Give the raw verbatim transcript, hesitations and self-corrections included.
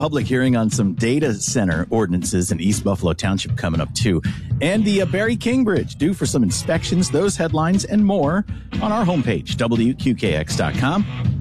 Public hearing on some data center ordinances in East Buffalo Township coming up, too. And the uh, Barry King Bridge due for some inspections. Those headlines and more on our homepage, W Q K X dot com.